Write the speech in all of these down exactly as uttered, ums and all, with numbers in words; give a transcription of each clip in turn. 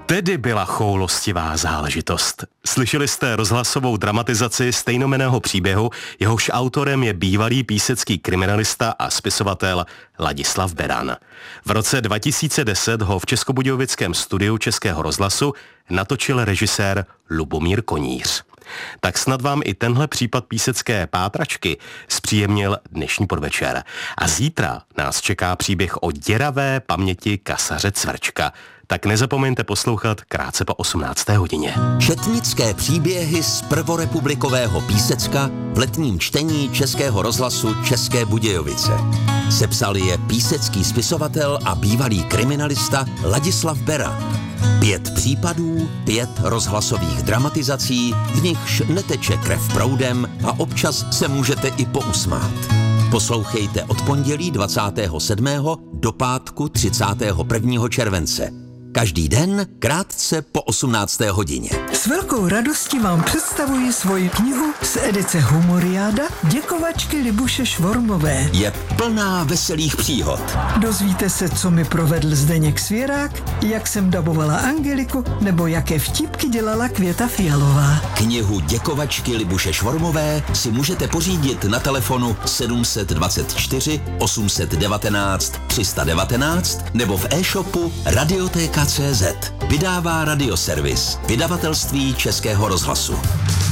Tedy byla choulostivá záležitost. Slyšeli jste rozhlasovou dramatizaci stejnojmenného příběhu, jehož autorem je bývalý písecký kriminalista a spisovatel Ladislav Beran. V roce dva tisíce deset ho v českobudějovickém studiu Českého rozhlasu natočil režisér Lubomír Koníř. Tak snad vám i tenhle případ písecké pátračky zpříjemnil dnešní podvečer. A zítra nás čeká příběh o děravé paměti kasaře Cvrčka. Tak nezapomeňte poslouchat krátce po osmnácté hodině. Četnické příběhy z prvorepublikového Písecka v letním čtení Českého rozhlasu České Budějovice. Sepsal je písecký spisovatel a bývalý kriminalista Ladislav Beran. Pět případů, pět rozhlasových dramatizací, v nichž neteče krev proudem a občas se můžete i pousmát. Poslouchejte od pondělí dvacátého sedmého do pátku třicátého prvního července. Každý den krátce po osmnácté hodině. S velkou radostí vám představuji svoji knihu z edice Humoriáda Děkovačky Libuše Švormové. Je plná veselých příhod. Dozvíte se, co mi provedl Zdeněk Svěrák, jak jsem dabovala Angeliku, nebo jaké vtipky dělala Květa Fialová. Knihu Děkovačky Libuše Švormové si můžete pořídit na telefonu sedm set dvacet čtyři osm set devatenáct tři sta devatenáct nebo v e-shopu Radiotéka tečka cé zet. Vydává Radioservis, vydavatelství Českého rozhlasu.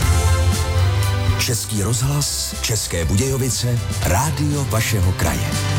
Český rozhlas, České Budějovice, rádio vašeho kraje.